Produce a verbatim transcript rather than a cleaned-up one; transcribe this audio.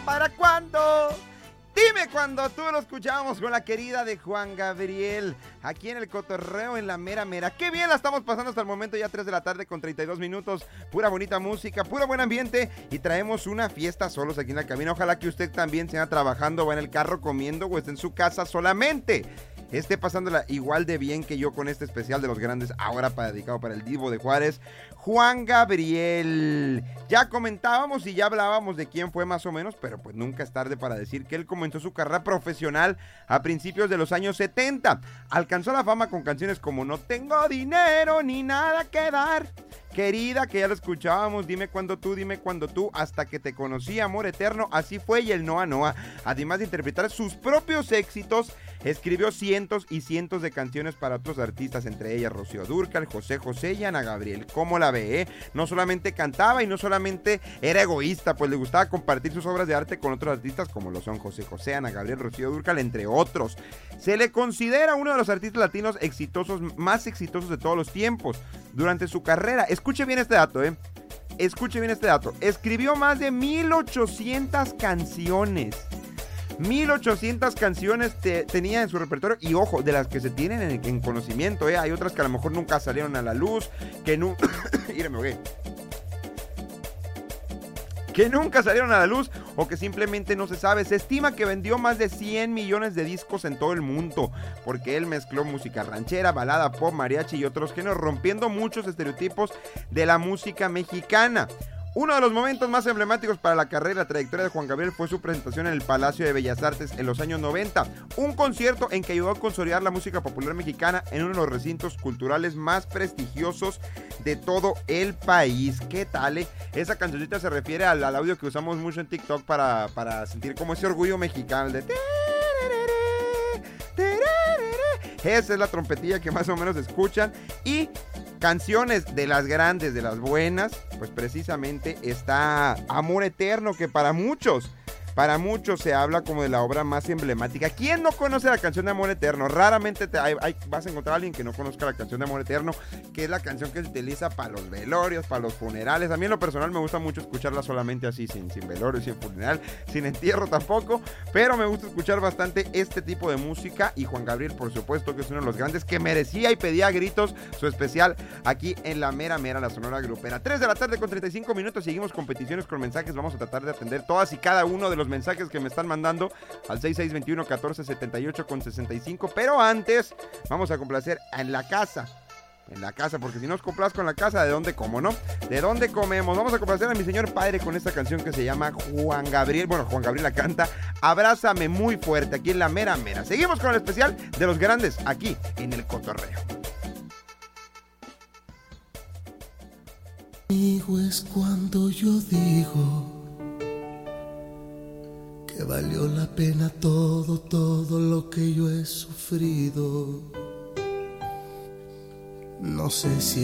¿para cuándo? Dime cuando tú lo escuchábamos con la querida de Juan Gabriel, aquí en el cotorreo en la mera mera. Qué bien la estamos pasando hasta el momento, ya tres de la tarde con treinta y dos minutos, pura bonita música, pura buen ambiente y traemos una fiesta solos aquí en la cabina. Ojalá que usted también sea trabajando, va en el carro comiendo o esté en su casa solamente. Esté pasándola igual de bien que yo con este especial de los grandes, ahora para, dedicado para el Divo de Juárez, Juan Gabriel. Ya comentábamos y ya hablábamos de quién fue más o menos, pero pues nunca es tarde para decir que él comenzó su carrera profesional a principios de los años setenta. Alcanzó la fama con canciones como No tengo dinero ni nada que dar, Querida, que ya lo escuchábamos, Dime cuando tú, dime cuando tú, Hasta que te conocí, Amor eterno, Así fue y el Noa Noa. Además de interpretar sus propios éxitos, escribió cientos y cientos de canciones para otros artistas, entre ellas Rocío Dúrcal, José José y Ana Gabriel. ¿Cómo la ve? Eh? No solamente cantaba y no solamente era egoísta, pues le gustaba compartir sus obras de arte con otros artistas como lo son José José, Ana Gabriel, Rocío Dúrcal, entre otros. Se le considera uno de los artistas latinos exitosos, más exitosos de todos los tiempos. Durante su carrera, escuche bien este dato, eh. Escuche bien este dato. Escribió más de mil ochocientas canciones. mil ochocientas canciones te, tenía en su repertorio. Y ojo, de las que se tienen en, en conocimiento, eh. Hay otras que a lo mejor nunca salieron a la luz. Que no. Mire, me ahogué. Que nunca salieron a la luz o que simplemente no se sabe. Se estima que vendió más de cien millones de discos en todo el mundo, porque él mezcló música ranchera, balada, pop, mariachi y otros géneros, rompiendo muchos estereotipos de la música mexicana. Uno de los momentos más emblemáticos para la carrera y la trayectoria de Juan Gabriel fue su presentación en el Palacio de Bellas Artes en los años noventa, un concierto en que ayudó a consolidar la música popular mexicana en uno de los recintos culturales más prestigiosos de todo el país. ¿Qué tal, eh? Esa cancioncita se refiere al, al audio que usamos mucho en TikTok para, para sentir como ese orgullo mexicano de... Esa es la trompetilla que más o menos escuchan. Y canciones de las grandes, de las buenas, pues precisamente está Amor Eterno, que para muchos, para muchos se habla como de la obra más emblemática. ¿Quién no conoce la canción de Amor Eterno? Raramente te, hay, hay, vas a encontrar a alguien que no conozca la canción de Amor Eterno, que es la canción que se utiliza para los velorios, para los funerales. A mí en lo personal me gusta mucho escucharla solamente así, sin, sin velorio, sin funeral, sin entierro tampoco, pero me gusta escuchar bastante este tipo de música. Y Juan Gabriel, por supuesto, que es uno de los grandes que merecía y pedía a gritos su especial aquí en la mera mera, la Sonora Grupera. tres de la tarde con treinta y cinco minutos, seguimos con peticiones, con mensajes. Vamos a tratar de atender todas y cada uno de los mensajes que me están mandando al seis seis dos uno, uno cuatro siete ocho con sesenta y cinco, pero antes vamos a complacer en la casa, en la casa, porque si nos complazco en la casa, ¿de dónde como, no? ¿De dónde comemos? Vamos a complacer a mi señor padre con esta canción que se llama Juan Gabriel, bueno, Juan Gabriel la canta, Abrázame muy fuerte, aquí en la mera mera. Seguimos con el especial de los grandes, aquí en el cotorreo. Amigo, es cuando yo digo que valió la pena todo, todo lo que yo he sufrido. No sé si